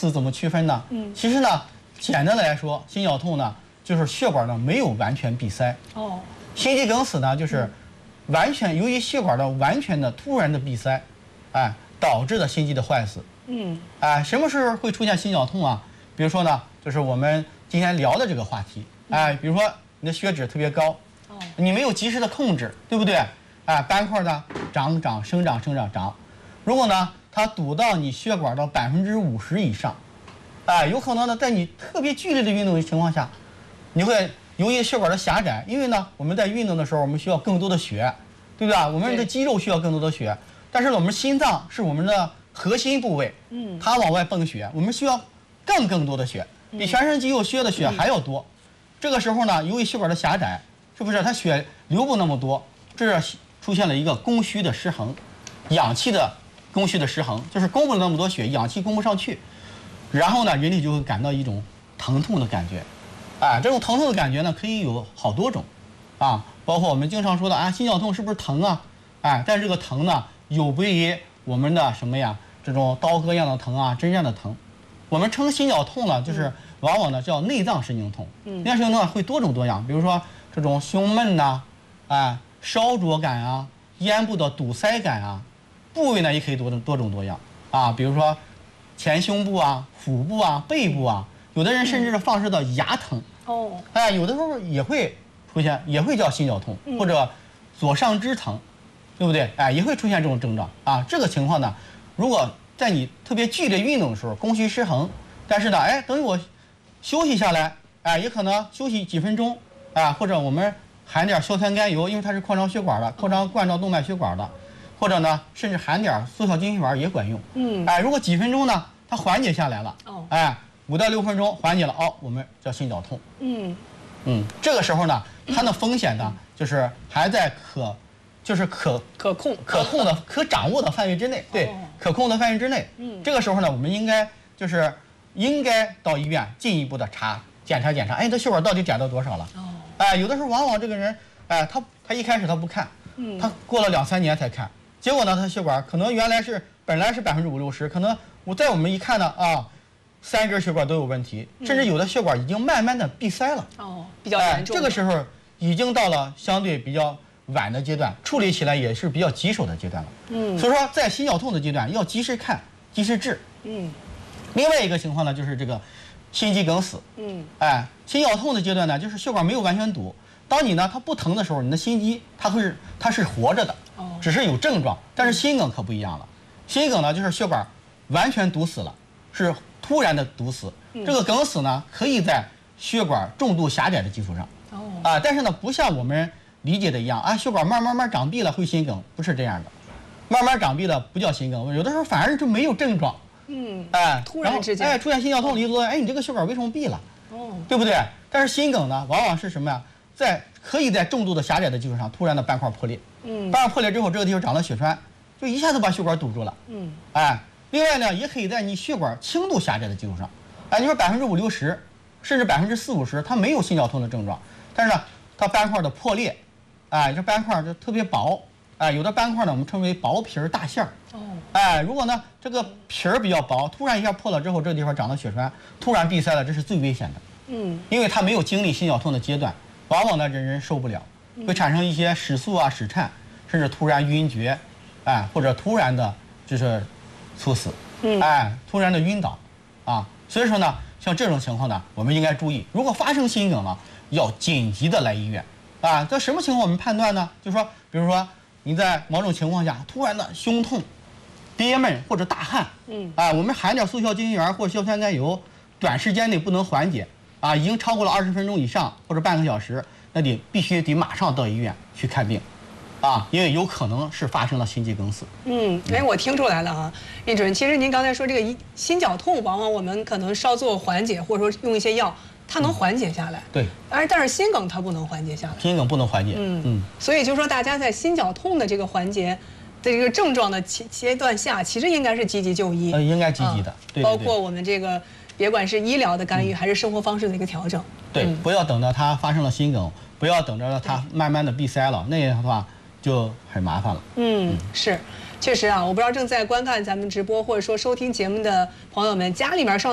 死怎么区分呢？其实呢，简单的来说，心绞痛呢就是血管呢没有完全闭塞。哦。心肌梗死呢就是完全由于血管的完全的突然的闭塞，哎，导致的心肌的坏死。什么时候会出现心绞痛啊？比如说呢，就是我们今天聊的这个话题。比如说你的血脂特别高，你没有及时的控制，对不对？斑块呢生长。如果呢它堵到你血管的50%以上，有可能呢在你特别剧烈的运动的情况下，你会由于血管的狭窄，因为呢我们在运动的时候我们需要更多的血，对不对？我们的肌肉需要更多的血，但是我们心脏是我们的核心部位，它往外泵血，我们需要更多的血，比全身肌肉需要的血还要多。这个时候呢，由于血管的狭窄，是不是它血流不那么多？这出现了一个供需的失衡，氧气的供需的失衡，就是供不了那么多血，氧气供不上去，然后呢，人体就会感到一种疼痛的感觉。这种疼痛的感觉呢，可以有好多种，包括我们经常说的心绞痛是不是疼啊？但这个疼呢，有别于我们的什么呀？这种刀割样的疼啊，针样的疼。我们称心绞痛呢，就是往往呢叫内脏神经痛。内脏神经痛会多种多样，比如说这种胸闷呐，烧灼感啊，咽部的堵塞感啊，部位呢也可以多种多样比如说前胸部啊、腹部啊、背部啊，有的人甚至是放射到牙疼。有的时候也会出现，也会叫心绞痛，或者左上肢疼，对不对？也会出现这种症状这个情况呢，如果在你特别剧烈运动的时候，供需失衡，但是呢，等我休息下来，也可能休息几分钟，或者我们含点硝酸甘油，因为它是扩张血管的，扩张冠状动脉血管的，或者呢，甚至含点缩小筋血管也管用。如果几分钟呢，它缓解下来了，5到6分钟缓解了，我们叫心绞痛。这个时候呢，它的风险呢，就是还在可控的、可掌握的范围之内，对，可控的范围之内。这个时候呢，我们应该到医院进一步的检查，你的血管到底窄到多少了？有的时候往往这个人，他一开始他不看，他过了2、3年才看，结果呢，他血管可能本来是50%、60%，可能我们一看呢3根血管都有问题，甚至有的血管已经慢慢的闭塞了。 比较严重。 这个时候已经到了相对比较晚的阶段，处理起来也是比较棘手的阶段了。所以说在心绞痛的阶段要及时看、及时治。另外一个情况呢，就是这个心肌梗死。心绞痛的阶段呢，就是血管没有完全堵。当你呢它不疼的时候，你的心肌它是活着的，只是有症状。但是心梗可不一样了，心梗呢就是血管完全堵死了，是突然的堵死。这个梗死呢，可以在血管重度狭窄的基础上。但是呢，不像我们理解的一样血管慢慢长闭了会心梗，不是这样的。慢慢长闭了不叫心梗，有的时候反而就没有症状。 突然之间出现心绞痛，你就说你这个血管为什么闭了？对不对？但是心梗呢，往往是什么呀？可以在重度的狭窄的基础上突然的斑块破裂。斑块破裂之后，这个地方长了血栓，就一下子把血管堵住了。另外呢，也可以在你血管轻度狭窄的基础上，你说50%、60%，甚至40%、50%，它没有心绞痛的症状，但是呢，它斑块的破裂，这斑块就特别薄，有的斑块呢我们称为薄皮儿大馅儿。如果呢这个皮儿比较薄，突然一下破了之后，这个地方长了血栓，突然闭塞了，这是最危险的。因为它没有经历心绞痛的阶段，往往呢人受不了，会产生一些室速室颤，甚至突然晕厥，或者突然的就是猝死，突然的晕倒，所以说呢，像这种情况呢，我们应该注意，如果发生心梗了，要紧急的来医院，这什么情况我们判断呢？就是说，比如说你在某种情况下突然的胸痛、憋闷或者大汗，我们含点速效筋原或硝酸甘油，短时间内不能缓解，已经超过了20分钟以上或者半个小时，那你必须得马上到医院去看病。因为有可能是发生了心肌梗死。 我听出来了叶主任，其实您刚才说这个心绞痛，往往我们可能稍作缓解，或者说用一些药，它能缓解下来。 对。 但是心梗它不能缓解下来。 心梗不能缓解。 所以就说大家在心绞痛的这个环节的这个症状的阶段下，其实应该是积极就医。 应该积极的。对。 包括我们这个，别管是医疗的干预，还是生活方式的一个调整。 对，不要等到它发生了心梗，不要等着它慢慢的闭塞了，那样的话就很麻烦了。 是，确实我不知道正在观看咱们直播或者说收听节目的朋友们，家里面上